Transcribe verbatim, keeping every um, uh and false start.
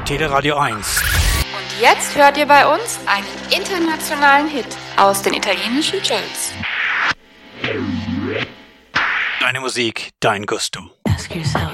Teleradio eins. Und jetzt hört ihr bei uns einen internationalen Hit aus den italienischen Charts. Deine Musik, dein Gusto. Ask yourself,